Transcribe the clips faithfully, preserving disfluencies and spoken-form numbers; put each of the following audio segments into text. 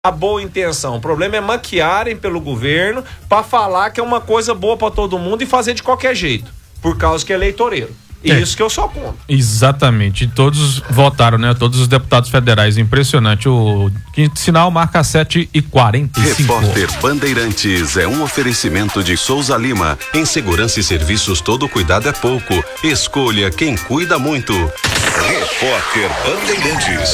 a boa intenção. O problema é maquiarem pelo governo para falar que é uma coisa boa para todo mundo e fazer de qualquer jeito, por causa que é eleitoreiro. E é. Isso que eu só conto. Exatamente. Todos votaram, né? Todos os deputados federais. Impressionante. O quinto sinal marca sete e quarenta e cinco. Repórter Bandeirantes é um oferecimento de Souza Lima. Em segurança e serviços, todo cuidado é pouco. Escolha quem cuida muito. Repórter Bandeirantes.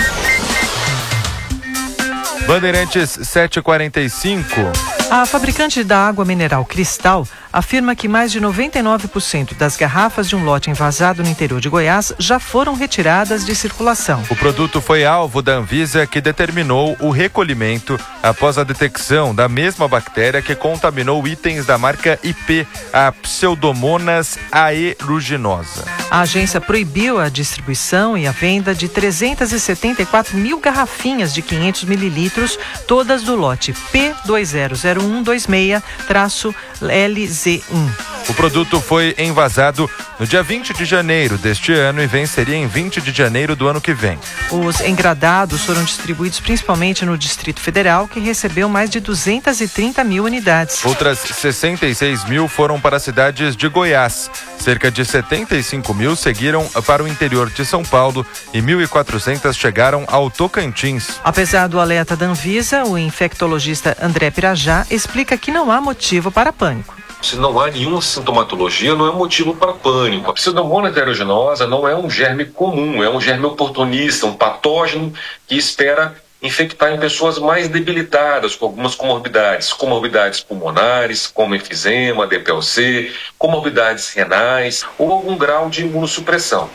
Bandeirantes sete e quarenta e cinco. A fabricante da água mineral Cristal afirma que mais de noventa e nove por cento das garrafas de um lote envasado no interior de Goiás já foram retiradas de circulação. O produto foi alvo da Anvisa, que determinou o recolhimento após a detecção da mesma bactéria que contaminou itens da marca I P, a Pseudomonas aeruginosa. A agência proibiu a distribuição e a venda de trezentas e setenta e quatro mil garrafinhas de quinhentos mililitros, todas do lote P dois zero zero um dois seis L Z um. O produto foi envasado no dia vinte de janeiro deste ano e venceria em vinte de janeiro do ano que vem. Os engradados foram distribuídos principalmente no Distrito Federal, que recebeu mais de duzentas e trinta mil unidades. Outras sessenta e seis mil foram para as cidades de Goiás. Cerca de setenta e cinco mil seguiram para o interior de São Paulo e mil e quatrocentas chegaram ao Tocantins. Apesar do alerta da Anvisa, o infectologista André Pirajá explica que não há motivo para pânico. Se não há nenhuma sintomatologia, não é motivo para pânico. A Pseudomonas aeruginosa não é um germe comum, é um germe oportunista, um patógeno que espera infectar em pessoas mais debilitadas, com algumas comorbidades, comorbidades pulmonares, como enfisema, D P O C, comorbidades renais ou algum grau de imunossupressão.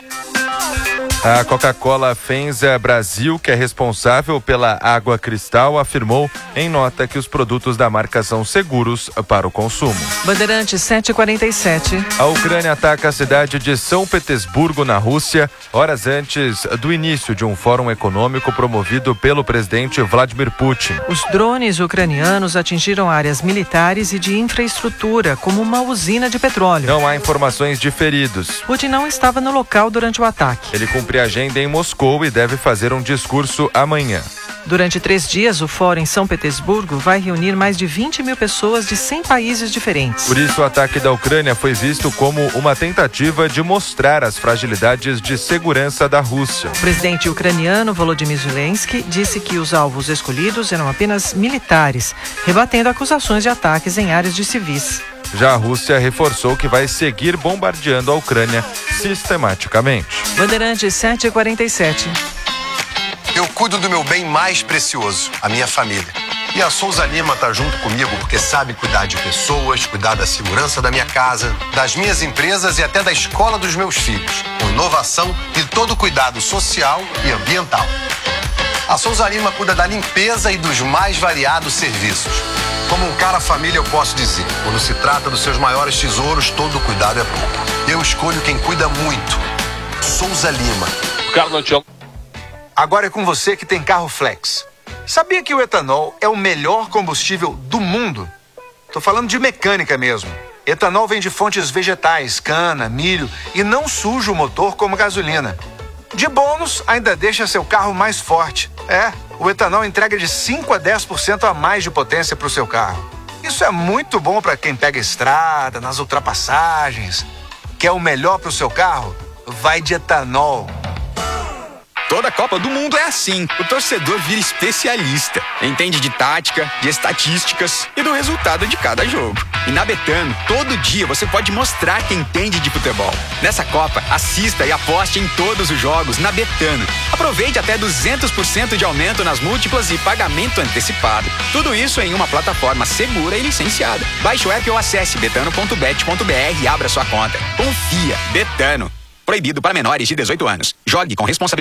A Coca-Cola Fenza Brasil, que é responsável pela água Cristal, afirmou em nota que os produtos da marca são seguros para o consumo. Bandeirantes sete e quarenta e sete. A Ucrânia ataca a cidade de São Petersburgo, na Rússia, horas antes do início de um fórum econômico promovido pelo presidente Vladimir Putin. Os drones ucranianos atingiram áreas militares e de infraestrutura, como uma usina de petróleo. Não há informações de feridos. Putin não estava no local durante o ataque. Ele cumpriu a agenda em Moscou e deve fazer um discurso amanhã. Durante três dias, o Fórum em São Petersburgo vai reunir mais de vinte mil pessoas de cem países diferentes. Por isso, o ataque da Ucrânia foi visto como uma tentativa de mostrar as fragilidades de segurança da Rússia. O presidente ucraniano Volodymyr Zelensky disse que os alvos escolhidos eram apenas militares, rebatendo acusações de ataques em áreas de civis. Já a Rússia reforçou que vai seguir bombardeando a Ucrânia sistematicamente. Bandeirantes sete e quarenta e sete. Eu cuido do meu bem mais precioso, a minha família. E a Souza Lima tá junto comigo porque sabe cuidar de pessoas, cuidar da segurança da minha casa, das minhas empresas e até da escola dos meus filhos, com inovação e todo cuidado social e ambiental. A Souza Lima cuida da limpeza e dos mais variados serviços. Como um cara família, eu posso dizer, quando se trata dos seus maiores tesouros, todo cuidado é pouco. Eu escolho quem cuida muito. Souza Lima. Agora é com você que tem carro flex. Sabia que o etanol é o melhor combustível do mundo? Tô falando de mecânica mesmo. Etanol vem de fontes vegetais, cana, milho e não suja o motor como gasolina. De bônus, ainda deixa seu carro mais forte. É, o etanol entrega de cinco a dez por cento a mais de potência para o seu carro. Isso é muito bom para quem pega estrada, nas ultrapassagens. Quer o melhor para o seu carro? Vai de etanol. Toda a Copa do Mundo é assim. O torcedor vira especialista. Entende de tática, de estatísticas e do resultado de cada jogo. E na Betano, todo dia você pode mostrar que entende de futebol. Nessa Copa, assista e aposte em todos os jogos na Betano. Aproveite até duzentos por cento de aumento nas múltiplas e pagamento antecipado. Tudo isso em uma plataforma segura e licenciada. Baixe o app ou acesse betano ponto bet ponto br e abra sua conta. Confia. Betano. Proibido para menores de dezoito anos. Jogue com responsabilidade.